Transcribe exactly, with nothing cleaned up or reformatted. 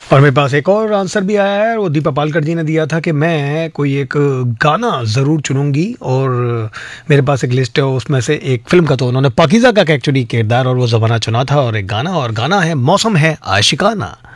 और मेरे पास एक और आंसर भी आया है, वो दीपा पालकर जी ने दिया था कि मैं कोई एक गाना ज़रूर चुनूंगी, और मेरे पास एक लिस्ट है उसमें से एक फिल्म का, तो उन्होंने पाकीज़ा का एक्चुअली किरदार और वो ज़माना चुना था, और एक गाना, और गाना है मौसम है आशिकाना।